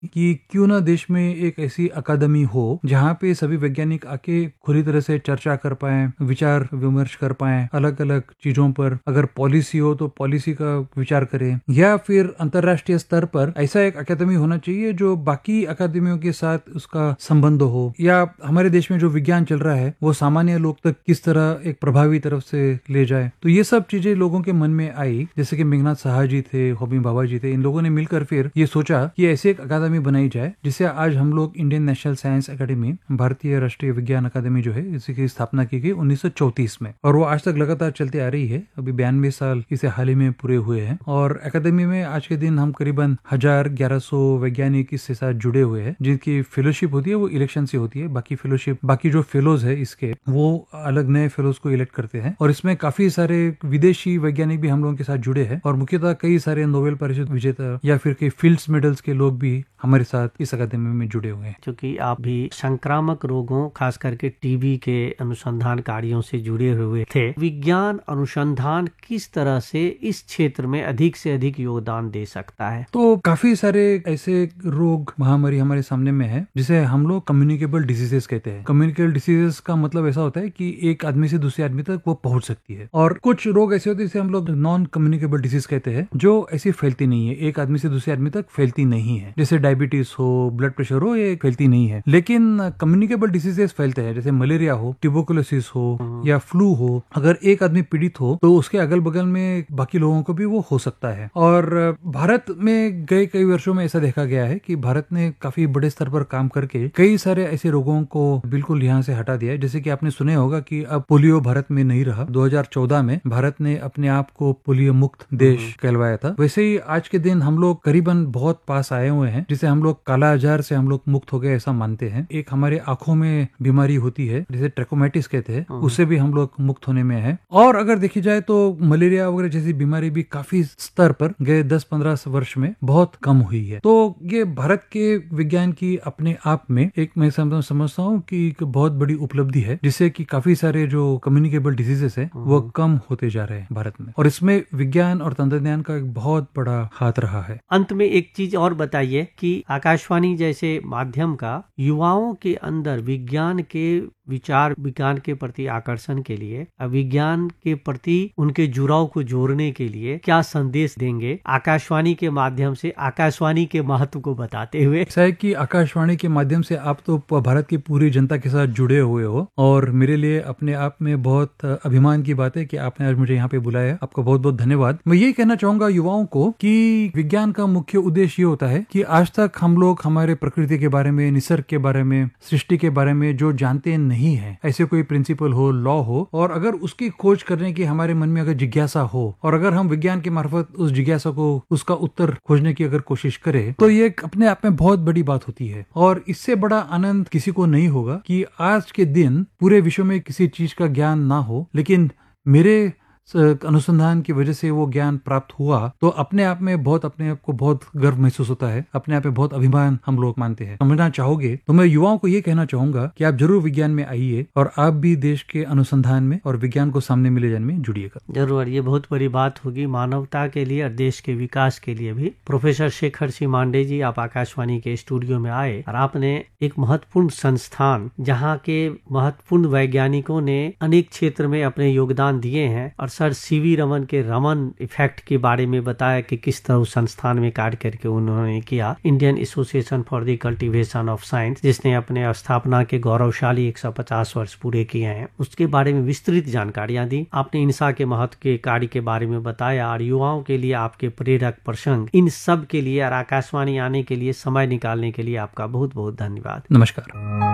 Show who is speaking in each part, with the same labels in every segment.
Speaker 1: कि क्यों ना देश में एक ऐसी अकादमी हो जहाँ पे सभी वैज्ञानिक आके खुली तरह से चर्चा कर पाए, विचार विमर्श कर पाए अलग अलग चीजों पर। अगर पॉलिसी हो तो पॉलिसी का विचार करें, या फिर अंतर्राष्ट्रीय स्तर पर ऐसा एक अकादमी होना चाहिए जो बाकी अकादमियों के साथ उसका संबंध हो, या हमारे देश में जो विज्ञान चल रहा है वो सामान्य लोग तक किस तरह एक प्रभावी तरफ से ले जाए। तो ये सब चीजें लोगों के मन में आई, जैसे कि मेघनाथ साहा जी थे, होमी भाभा जी थे, इन लोगों ने मिलकर फिर ये सोचा कि ऐसे एक अकादमी बनाई जाए जिसे आज हम लोग इंडियन नेशनल साइंस एकेडमी, भारतीय राष्ट्रीय विज्ञान अकादमी जो है, इसी की स्थापना की गई 1934 में, और वो आज तक लगातार चलती आ रही है। अभी 92 साल इसे हाल ही में पूरे हुए हैं, और अकादमी में आज के दिन हम करीबन 1100 वैज्ञानिक इसके साथ जुड़े हुए हैं, जिनकी फेलोशिप होती है वो इलेक्शन से होती है। बाकी जो फेलोज है इसके, वो अलग नए फेलोज को इलेक्ट करते हैं, और इसमें काफी सारे विदेशी वैज्ञानिक भी हम लोगों के साथ जुड़े हैं, और मुख्यतः कई सारे नोबेल पारितोषिक विजेता या फिर कई फील्ड्स मेडल्स के लोग भी हमारे साथ इस अकादमी में जुड़े हुए हैं।
Speaker 2: क्योंकि आप भी संक्रामक रोगों, खास करके टीबी के अनुसंधान कार्यों से जुड़े हुए थे, विज्ञान अनुसंधान किस तरह से इस क्षेत्र में अधिक से अधिक योगदान दे सकता है?
Speaker 1: तो काफी सारे ऐसे रोग महामारी हमारे सामने में है जिसे हम लोग कम्युनिकेबल डिसीजेस कहते हैं। कम्युनिकेबल डिसीजेस का मतलब ऐसा होता है कि एक आदमी से दूसरे आदमी तक वो पहुंच सकती है, और कुछ रोग ऐसे होते हैं जिसे हम लोग नॉन कम्युनिकेबल डिसीज कहते हैं, जो ऐसी फैलती नहीं है, एक आदमी से दूसरे आदमी तक फैलती नहीं है। जैसे डायबिटीज हो, ब्लड प्रेशर हो, ये फैलती नहीं है। लेकिन कम्युनिकेबल डिसीजेस फैलते हैं, जैसे मलेरिया हो, ट्यूबरकुलोसिस हो, या फ्लू हो। अगर एक आदमी पीड़ित हो तो उसके अगल बगल में बाकी लोगों को भी वो हो सकता है। और भारत में गए कई वर्षों में ऐसा देखा गया है कि भारत ने काफी बड़े स्तर पर काम करके कई सारे ऐसे रोगों को बिल्कुल यहाँ से हटा दिया है। जैसे कि आपने सुने होगा कि अब पोलियो भारत में नहीं रहा। 2014 में भारत ने अपने आप को पोलियो मुक्त देश कहलवाया था। वैसे ही आज के दिन हम लोग करीबन बहुत पास आए हुए हैं, जिसे हम लोग काला आजार से हम लोग मुक्त हो गए ऐसा मानते हैं। एक हमारे आंखों में बीमारी होती है जिसे ट्रैकोमैटिस कहते हैं, उससे भी हम लोग मुक्त होने में है। और अगर देखी जाए तो मलेरिया वगैरह जैसी बीमारी भी काफी स्तर पर गए 10-15 वर्ष में बहुत कम हुई है। तो ये भारत के विज्ञान की अपने आप में एक, मैं समझता हूँ कि एक बहुत बड़ी उपलब्धि है, जिससे कि काफी सारे जो कम्युनिकेबल डिजीजेस है वो कम होते जा रहे हैं भारत में, और इसमें विज्ञान और तंत्रज्ञान का एक बहुत बड़ा हाथ रहा है।
Speaker 2: अंत में एक चीज और बताइए कि आकाशवाणी जैसे माध्यम का युवाओं के अंदर विज्ञान के विचार, विज्ञान के प्रति आकर्षण के लिए, विज्ञान के प्रति उनके जुड़ाव को जोड़ने के लिए क्या संदेश देंगे आकाशवाणी के माध्यम से, आकाशवाणी के महत्व को बताते हुए?
Speaker 1: ऐसा है कि आकाशवाणी के माध्यम से आप तो भारत की पूरी जनता के साथ जुड़े हुए हो, और मेरे लिए अपने आप में बहुत अभिमान की बात है कि आपने आज मुझे यहाँ पे बुलाया। आपका बहुत बहुत धन्यवाद। मैं ये कहना चाहूंगा युवाओं को कि विज्ञान का मुख्य उद्देश्य ये होता है कि आज तक हम लोग हमारे प्रकृति के बारे में, निसर्ग के बारे में, सृष्टि के बारे में जो जानते नहीं है, ऐसे कोई प्रिंसिपल हो, लॉ हो, और अगर उसकी खोज करने की हमारे मन में अगर जिज्ञासा हो, और अगर हम विज्ञान के मार्फत उस जिज्ञासा को, उसका उत्तर खोजने की अगर कोशिश करें, तो ये अपने आप में बहुत बड़ी बात होती है। और इससे बड़ा आनंद किसी को नहीं होगा कि आज के दिन पूरे विश्व में किसी चीज का ज्ञान ना हो, लेकिन मेरे अनुसंधान की वजह से वो ज्ञान प्राप्त हुआ, तो अपने आप में बहुत, अपने आप को बहुत गर्व महसूस होता है, अपने आप में बहुत अभिमान हम लोग मानते हैं। समझना चाहोगे तो मैं युवाओं को ये कहना चाहूंगा कि आप जरूर विज्ञान में आइए, और आप भी देश के अनुसंधान में और विज्ञान को सामने में ले जाने में जुड़िएगा।
Speaker 2: जरूर, ये बहुत बड़ी बात होगी मानवता के लिए और देश के विकास के लिए भी। प्रोफेसर शेखर सिंह मांडे जी, आप आकाशवाणी के स्टूडियो में आए और आपने एक महत्वपूर्ण संस्थान, जहाँ के महत्वपूर्ण वैज्ञानिकों ने अनेक क्षेत्र में अपने योगदान दिए हैं, और सर सीवी रमन के रमन इफेक्ट के बारे में बताया कि किस तरह उस संस्थान में कार्य करके उन्होंने किया। Indian association for the cultivation of science, जिसने अपने स्थापना के गौरवशाली 150 वर्ष पूरे किए हैं, उसके बारे में विस्तृत जानकारियां दी। आपने इंसा के महत्व के कार्य के बारे में बताया, और युवाओं के लिए आपके प्रेरक प्रसंग, इन सब के लिए और आकाशवाणी आने के लिए समय निकालने के लिए आपका बहुत बहुत धन्यवाद।
Speaker 1: नमस्कार।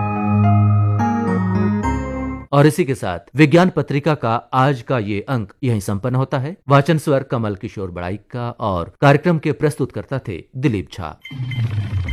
Speaker 3: और इसी के साथ विज्ञान पत्रिका का आज का ये अंक यहीं संपन्न होता है। वाचन स्वर कमल किशोर बड़ाइक का, और कार्यक्रम के प्रस्तुतकर्ता थे दिलीप झा।